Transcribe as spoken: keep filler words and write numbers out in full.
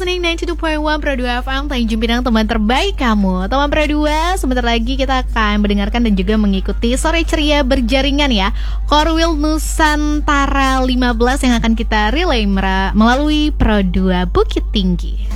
listening sembilan puluh dua koma satu Pro dua F M, Tanjung Pinang, teman terbaik kamu. Teman Pro dua, sebentar lagi kita akan mendengarkan dan juga mengikuti Sore Ceria Berjaringan ya, Korwil Nusantara lima belas yang akan kita relay melalui Pro dua Bukit Tinggi.